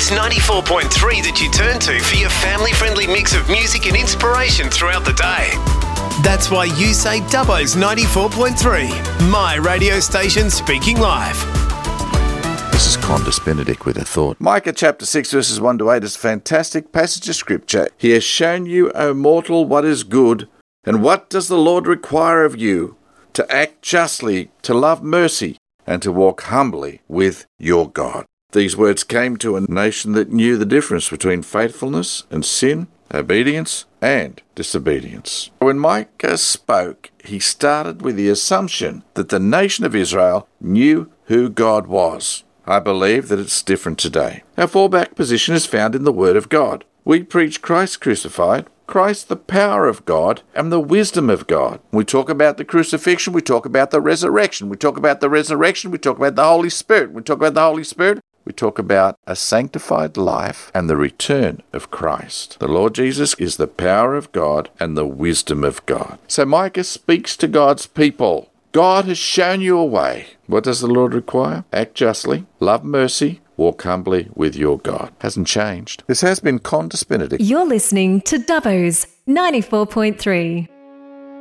It's 94.3 that you turn to for your family-friendly mix of music and inspiration throughout the day. That's why you say Dubbo's 94.3, my radio station speaking live. This is Condis Benedict with a thought. Micah chapter 6 verses 1 to 8 is a fantastic passage of scripture. He has shown you, O mortal, what is good, and what does the Lord require of you? To act justly, to love mercy, and to walk humbly with your God. These words came to a nation that knew the difference between faithfulness and sin, obedience and disobedience. When Micah spoke, he started with the assumption that the nation of Israel knew who God was. I believe that it's different today. Our fallback position is found in the Word of God. We preach Christ crucified, Christ the power of God and the wisdom of God. We talk about the crucifixion, we talk about the resurrection. We talk about the resurrection, we talk about the Holy Spirit. We talk about the Holy Spirit, we talk about a sanctified life and the return of Christ. The Lord Jesus is the power of God and the wisdom of God. So Micah speaks to God's people. God has shown you a way. What does the Lord require? Act justly, love mercy, walk humbly with your God. Hasn't changed. This has been Condis Benedict. You're listening to Dubbo's 94.3.